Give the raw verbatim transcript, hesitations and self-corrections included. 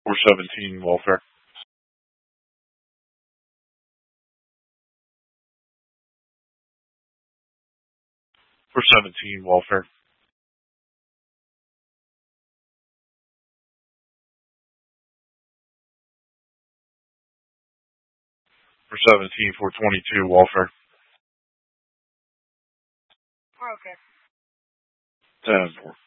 four seventeen, welfare. four seventeen, welfare. four seventeen, four twenty-two, welfare. Okay. ten four.